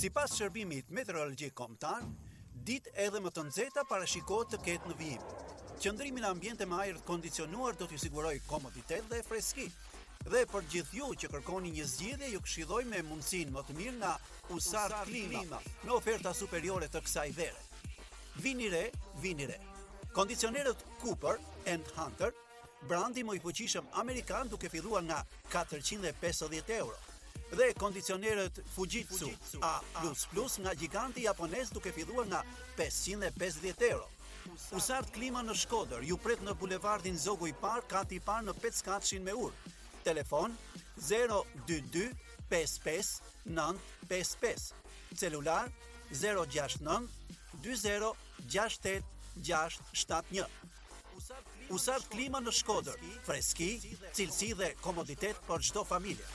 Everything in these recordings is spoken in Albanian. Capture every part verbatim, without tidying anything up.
Sipas shërbimit meteorologjik kombëtar, ditë edhe më të nxehta parashikohet të ketë në vijim. Qëndrimi në ambiente me ajër të kondicionuar do t'ju sigurojë komoditet dhe freski. Dhe për gjithë ju që kërkoni një zgjidhje, ju këshilloj me mundësinë më të mirë nga Usart Klima, me oferta superiore të kësaj vere. Vini re, vini re. Kondicionerët Cooper and Hunter, brandi më i fuqishëm amerikan, duke filluar nga katërqind e pesëdhjetë euro. Dhe kondicionerët Fujitsu A plus plus nga giganti japonez, duke filluar nga pesëqind e pesëdhjetë euro. Usart Klima në Shkodër ju pret në bulevardin Zogu i Parë, kati i parë në Peckatshin me Ur. Telefon zero dy dy pesë pesë nëntë pesë pesë. Celular zero gjasht nëntë dy zero gjasht tetë gjasht shtatë një. Usart Klima në Shkodër, freski, cilësi dhe komoditet për çdo familje.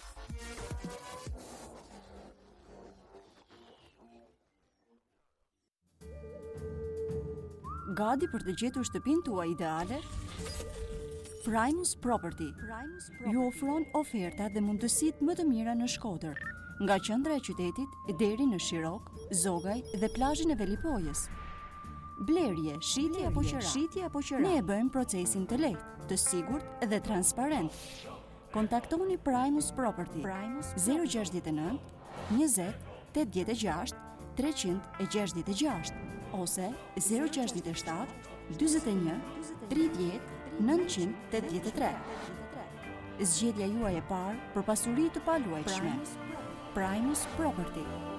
Gati për të gjetur shtëpinë tuaj ideale? Primus Property ju ofron oferta dhe mundësitë më të mira në Shkodër, nga qendra e qytetit deri në Shirok, Zogaj dhe plazhin e Velipojës. Blerje, shitje apo qira, shitje apo qira. Ne e bëjmë procesin të lehtë, të sigurt dhe transparent. Kontaktoni Primus Property zero gjasht nëntë njëzet tetëdhjetë e gjashtë treqind e gjashtëdhjetë e gjashtë ose zero gjasht shtatë dyzet e një tridhjetë nëntëqind tetëdhjetë e tre. Zgjedhja juaj e parë për pasuri të paluajtshme. Primus Property.